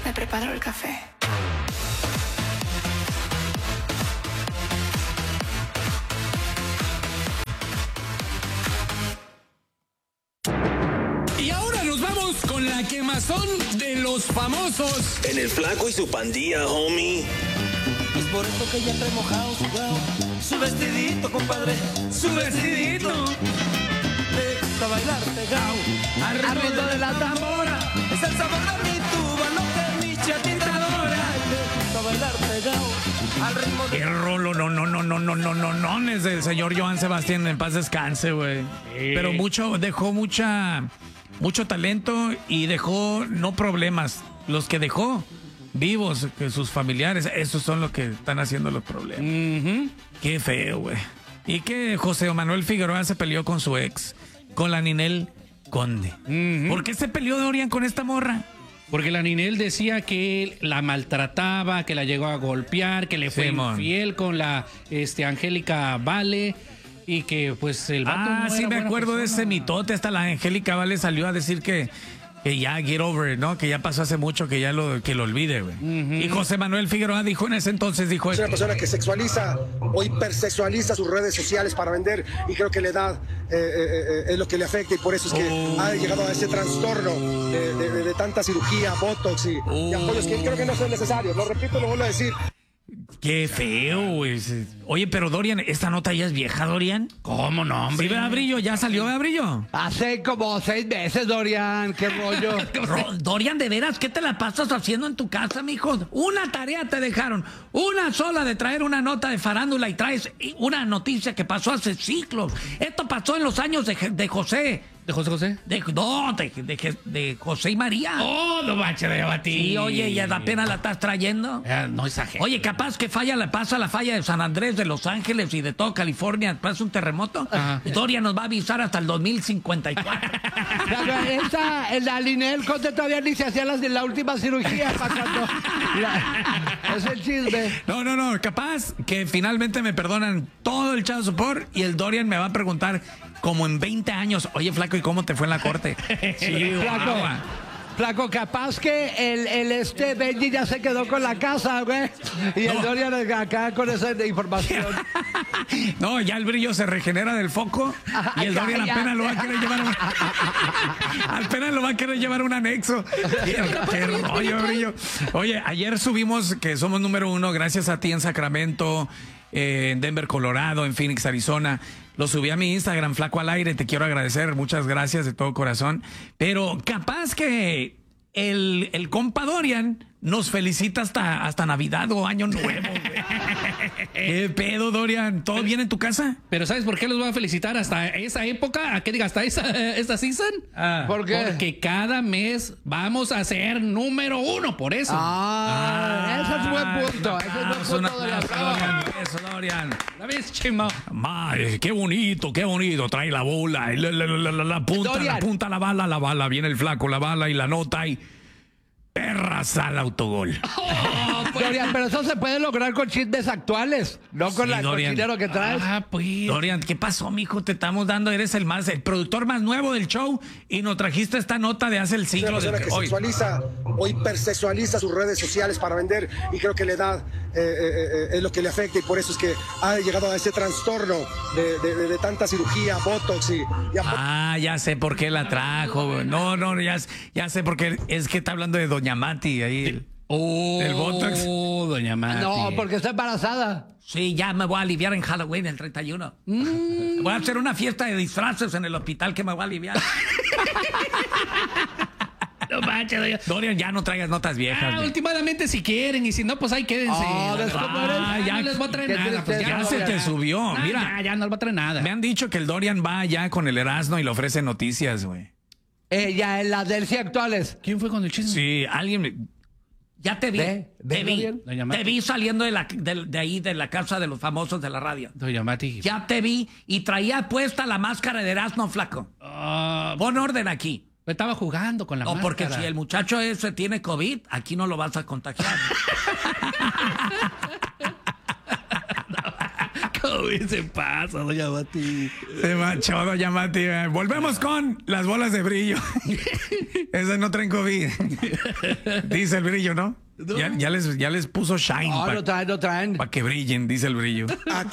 me preparo el café. Y ahora nos vamos con la quemazón de los famosos. En el Flaco y su pandilla, homie. Es por esto que ya han remojado su vestidito, compadre, su vestidito. Me gusta bailar pegado al ritmo de la tambora. Es el sabor de mi tuba, lo que mi chatita adora. Me gusta bailar pegado al ritmo de... Qué rolo, no, es del señor Joan Sebastián, en paz descanse, güey. Pero dejó mucho talento y dejó no problemas. Los que dejó vivos, que sus familiares, esos son los que están haciendo los problemas. Qué feo, güey. Y que José Manuel Figueroa se peleó con su ex, con la Ninel Conde. ¿Por qué se peleó Dorian con esta morra? Porque la Ninel decía que la maltrataba, que la llegó a golpear, que le fue infiel con la Angélica Vale y que pues el vato no sí, era me buena acuerdo de persona. ese mitote. Hasta la Angélica Vale salió a decir que ya get over it, ¿no? Que ya pasó hace mucho, que ya lo olvide, güey. Y José Manuel Figueroa dijo en ese entonces, Es una persona que sexualiza o hipersexualiza sus redes sociales para vender, y creo que la edad es lo que le afecta, y por eso es que ha llegado a ese trastorno de tanta cirugía, botox y apoyos que creo que no son necesarios. Lo repito, lo vuelvo a decir. Qué feo, güey. Oye, pero Dorian, ¿esta nota ya es vieja, Dorian? ¿Cómo no, hombre? ¿Sí, ¿verdad, Brillo? ¿Ya salió, ¿verdad, Brillo? Hace como 6 meses, Dorian. Qué rollo. Dorian, ¿de veras qué te la pasas haciendo en tu casa, mijo? Una tarea te dejaron. Una sola de traer una nota de farándula y traes una noticia que pasó hace siglos. Esto pasó en los años de José. ¿De José José? De José y María. Oh, no manches, de batir. Sí, oye, ¿y apenas la estás trayendo? No exageres. Oye, capaz que pasa la falla de San Andrés, de Los Ángeles y de todo California, pasa un terremoto. Dorian nos va a avisar hasta el 2054. La Ninel Conde todavía ni se hacía la última cirugía pasando. Es el chisme. No, capaz que finalmente me perdonan todo el child support y el Dorian me va a preguntar como en 20 años, oye, flaco, ¿y cómo te fue en la corte? Sí, Flaco, capaz que el Benji ya se quedó con la casa, güey. Y el Dorian acá con esa información. No, ya el Brillo se regenera del foco y el Dorian apenas lo va a querer llevar un anexo. Qué rollo, Brillo. Oye, ayer subimos que somos número 1 gracias a ti en Sacramento, en Denver, Colorado, en Phoenix, Arizona. Lo subí a mi Instagram, Flaco al Aire. Te quiero agradecer, muchas gracias de todo corazón. Pero capaz que el compa Dorian nos felicita hasta Navidad o Año Nuevo. ¿Qué pedo, Dorian? ¿Todo bien en tu casa? Pero ¿sabes por qué los voy a felicitar hasta esa época? ¿A qué diga? ¿Hasta esta season? ¿Por qué? Porque cada mes vamos a ser número 1, por eso. Ese es buen punto. Ese es buen punto, Dorian. Eso, Dorian. ¿La ves, chima? Madre, qué bonito. Trae la bola, la punta, Dorian. la punta, la bala. Viene el flaco, la bala y la nota y... perras al autogol. Dorian, pero eso se puede lograr con chismes actuales, no con la Dorian. cochinero que traes. Pues. Dorian, ¿qué pasó, mijo? Te estamos dando, eres el productor más nuevo del show y nos trajiste esta nota de hace el Es una siglo. persona que Hoy. sexualiza o hipersexualiza sus redes sociales para vender, y creo que la edad es lo que le afecta, y por eso es que ha llegado a ese trastorno de tanta cirugía, botox y Ya sé por qué la trajo. No, ya sé por qué. Es que está hablando de Doña Mati ahí. El botox. Doña Mati. No, porque está embarazada. Sí, ya me voy a aliviar en Halloween el 31. Voy a hacer una fiesta de disfraces en el hospital que me voy a aliviar. No manches, Dorian, ya no traigas notas viejas. güey. últimamente si quieren, y si no, pues ahí quédense. ya no les voy a traer Qué nada. Pues Ya se te subió. Mira, ya no les voy a traer nada. me han dicho que el Dorian va ya con el Erasmo y le ofrece noticias, güey. Ya en las del sí actuales. ¿Quién fue con el chisme? Sí, alguien... Ya te vi. ¿Ve bien? Doña Te Mati. vi saliendo de ahí, de la casa de los famosos de la radio. Doña Mati. Ya te vi y traía puesta la máscara de Erasmo, flaco. Pon orden aquí. Estaba jugando con la máscara. Porque si el muchacho ese tiene COVID, aquí no lo vas a contagiar. COVID se pasa, Doña Mati. Se manchó, Doña Mati. Volvemos con las bolas de brillo. Esas no traen COVID. Dice el brillo, ¿no? Ya les puso shine. No, no traen. Para que brillen, dice el brillo.